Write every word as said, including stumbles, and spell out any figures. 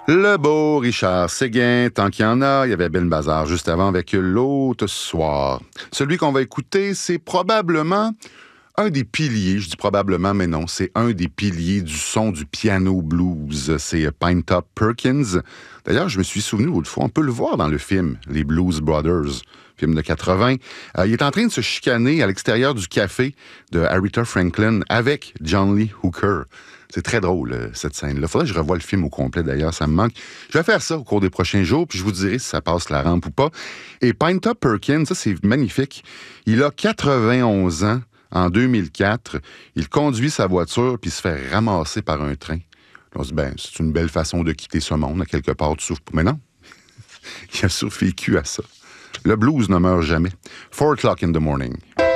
Le beau Richard Séguin, tant qu'il y en a, il y avait Ben Bazar juste avant avec L'autre soir. Celui qu'on va écouter, c'est probablement un des piliers, je dis probablement, mais non, c'est un des piliers du son du piano blues. C'est Pinetop Perkins. D'ailleurs, je me suis souvenu l'autre fois, on peut le voir dans le film, Les Blues Brothers, film de quatre-vingts. Euh, il est en train de se chicaner à l'extérieur du café de Aretha Franklin avec John Lee Hooker. C'est très drôle, euh, cette scène-là. Faudrait que je revoie le film au complet, d'ailleurs, ça me manque. Je vais faire ça au cours des prochains jours, puis je vous dirai si ça passe la rampe ou pas. Et Pinetop Perkins, ça, c'est magnifique. Il a quatre-vingt-onze ans en deux mille quatre. Il conduit sa voiture, puis il se fait ramasser par un train. On se dit, ben, c'est une belle façon de quitter ce monde, à quelque part, tu souffres. Mais non, il a survécu à ça. Le blues ne meurt jamais. Four o'clock in the morning.